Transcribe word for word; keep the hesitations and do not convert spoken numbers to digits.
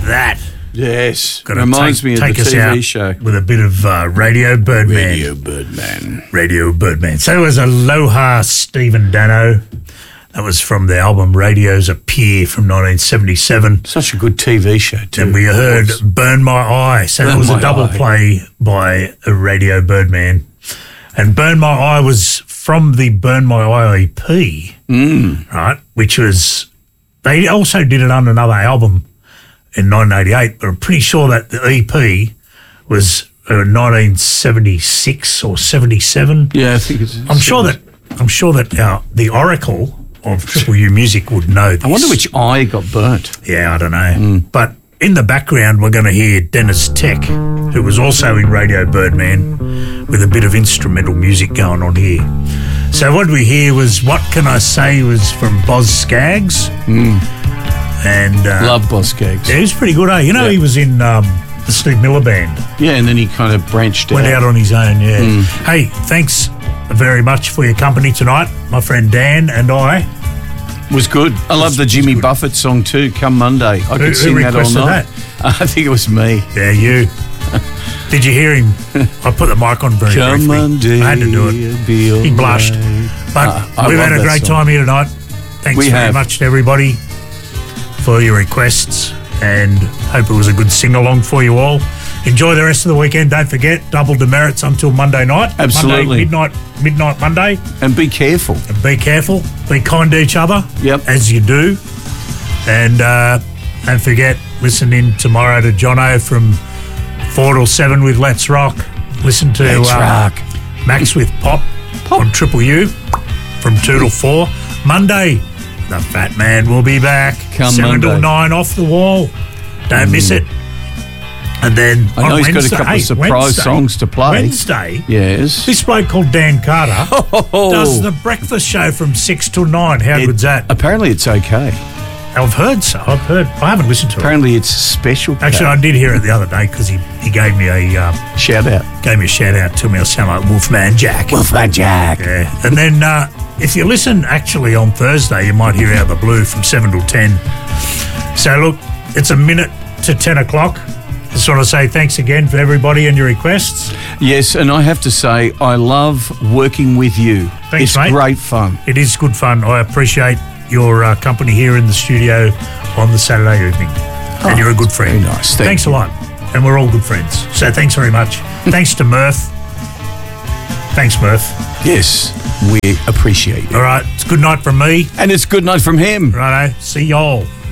that? Yes. Gotta Reminds take, me of take the us T V out show. with a bit of uh, Radio Birdman. Radio Birdman. Radio Birdman. So it was Aloha Stephen Dano. That was from the album Radio's Appear from nineteen seventy-seven. Such a good T V show, too. And we heard Burn My Eye. So Burn that was My a double Eye. play by a Radio Birdman. And Burn My Eye was from the Burn My Eye E P, Mm. right, which was, they also did it on another album in nineteen eighty-eight, but I'm pretty sure that the E P was uh, nineteen seventy-six or seventy-seven. Yeah, I think it's... I'm sure that I'm sure that uh, the Oracle of Triple U Music would know this. I wonder which eye got burnt. Yeah, I don't know. But in the background, we're going to hear Dennis Tech, who was also in Radio Birdman, with a bit of instrumental music going on here. So what we hear was What Can I Say was from Boz Scaggs. Mm. And uh, Love Boz Scaggs. yeah, he was pretty good, eh? You know, Yeah. he was in um, the Steve Miller Band. Yeah, and then he kind of branched Went out. out on his own, yeah. Mm. Hey, thanks very much for your company tonight, my friend Dan and I. Was good. I love the Jimmy Buffett song too, Come Monday. I Who- could who sing that all requested night. that? I think it was me. Yeah, you. Did you hear him? I put the mic on very Come briefly. Monday, I had to do it. be He blushed. alright. But Uh, I we've love had a that great song. time here tonight. Thanks We very have. much to everybody for your requests, and hope it was a good sing-along for you all. Enjoy the rest of the weekend. Don't forget, double demerits until Monday night. Absolutely. Monday, midnight, midnight Monday. And be careful. And be careful. Be kind to each other. Yep. As you do. And uh, don't forget, listen in tomorrow to Jono from four till seven with Let's Rock. Listen to Let's uh, rock. Max with Pop, on Triple U from two till four. Monday, the Fat Man will be back. Come seven till Monday. nine off the wall. Don't miss it. And then I know on he's got a Wednesday- couple of hey, surprise Wednesday- songs to play. Wednesday, Yes. this bloke called Dan Carter Oh. does the breakfast show from six till nine. How It- good's that? Apparently it's okay. I've heard so. I've heard. I haven't listened to it. Apparently it's special. Actually, I did hear it the other day because he, he gave me a um, Shout out. gave me a shout out. Told me I sound like Wolfman Jack. Wolfman Jack. Yeah. And then uh, if you listen actually on Thursday, you might hear Out the Blue from seven till ten. So look, it's a minute to ten o'clock. Just want to say thanks again for everybody and your requests. Yes, and I have to say, I love working with you. Thanks, it's mate. great fun. It is good fun. I appreciate your uh, company here in the studio on the Saturday evening. Oh, and you're a good friend. very nice. Thank thanks you. a lot. And we're all good friends. So thanks very much. Thanks to Murph. Thanks, Murph. Yes, we appreciate it. All right. It's good night from me. And it's good night from him. Righto. See y'all.